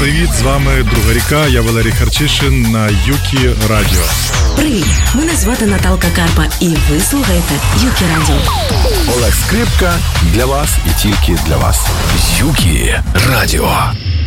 привіт, з вами Друга ріка, я Валерій Харчишин на Юкі Радіо. Привіт, мене звати Наталка Карпа і ви слухаєте Юкі Радіо. Олег Скрипка для вас і тільки для вас. Юкі Радіо.